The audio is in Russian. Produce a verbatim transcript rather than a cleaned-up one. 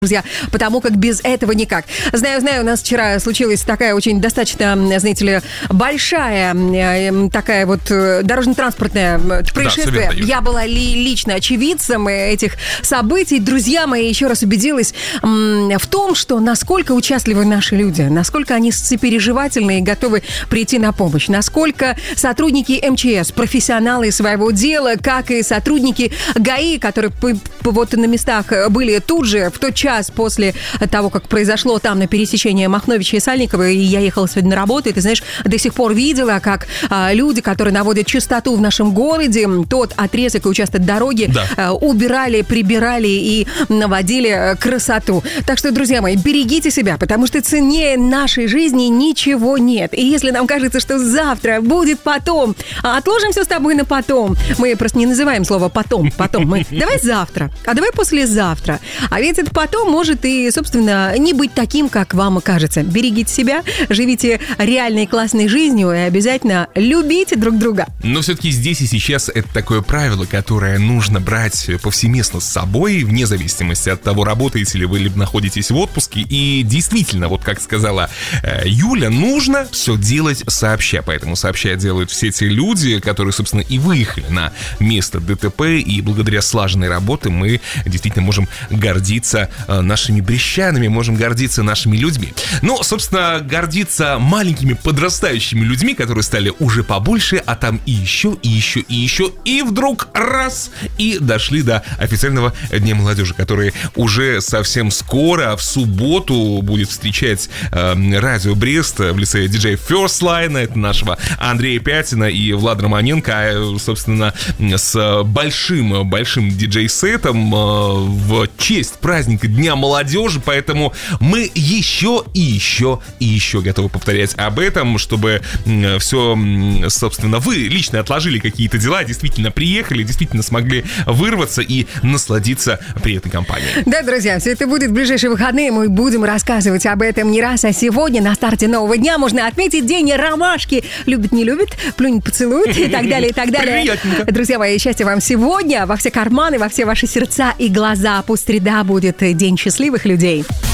друзья, потому как без этого никак. Знаю, знаю, у нас вчера случилась такая очень достаточно, знаете ли, большая такая вот дорожно-транспортное происшествие. Да, я была ли, лично очевидцем этих событий. Друзья мои, еще раз убедилась в том, что насколько участливы наши люди, насколько они сопереживательны и готовы прийти на помощь, насколько сотрудники эм че эс, профессионалы своего дела, как и сотрудники ГАИ, которые вот на местах были тут же, в тот час после того, как произошло там на пересечении Махновича и Сальникова, и я ехала сегодня на работу, и ты знаешь, до сих пор видела, как а, люди, которые наводят чистоту в нашем городе, тот отрезок и участок дороги да. а, убирали, прибирали и наводили красоту. Так что, друзья мои, берегите себя, потому что ценнее нашей жизни ничего нет. И если нам кажется, что завтра будет потом, отложим все с тобой на потом. Мы просто не называем слово потом, потом. Мы давай завтра, а давай послезавтра. А ведь это потом может и, собственно, не быть таким, как вам кажется. Берегите себя, живите реальной классной жизнью и обязательно любите друг друга. Но все-таки здесь и сейчас это такое правило, которое нужно брать повсеместно с собой, вне зависимости от того, работаете ли вы, либо находитесь в отпуске. И действительно, вот как сказала э, Юля, нужно все делать сообща. Поэтому сообща делают все те люди, которые, собственно, и выехали на место ДТП. И благодаря слаженной работе мы действительно можем гордиться нашими брещанами, можем гордиться нашими людьми. Ну, собственно, гордиться маленькими подрастающими людьми, которые стали уже побольше, а там и еще, и еще, и еще, и вдруг раз, и дошли до официального Дня молодежи, который уже совсем скоро, в субботу, будет встречать э, радио Брест в лице диджея First Line, это нашего Андрея Пятина и Влада Романенко, собственно, с большим-большим диджей-сетом э, в честь праздника Дня молодежи, поэтому мы еще и еще и еще готовы повторять об этом, чтобы все, собственно, вы лично отложили какие-то дела, действительно приехали, действительно смогли вырваться и насладиться приятной компанией. Да, друзья, все это будет в ближайшие выходные, мы будем рассказывать об этом не раз, а сегодня на старте нового дня можно отметить день ромашки. Любит, не любит, плюнет, поцелует и так далее, и так далее. Приятненько. Друзья мои, счастья вам сегодня, во все карманы, во все ваши сердца и глаза. Пусть среда будет день счастливых людей.